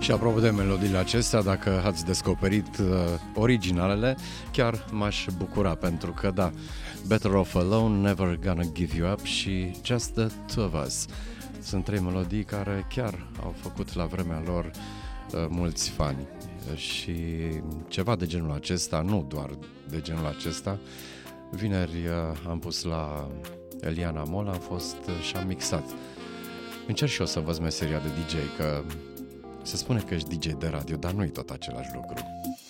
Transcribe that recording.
Și apropo de melodiile acestea, dacă ați descoperit originalele, chiar m-aș bucura, pentru că da, Better Off Alone, Never Gonna Give You Up și Just the Two of Us sunt trei melodii care chiar au făcut la vremea lor mulți fani. Și ceva de genul acesta, nu doar de genul acesta, vineri am pus la Eliana Mol, am fost și am mixat. Încerc și eu să învăț meseria de DJ, că se spune că ești DJ de radio, dar nu e tot același lucru.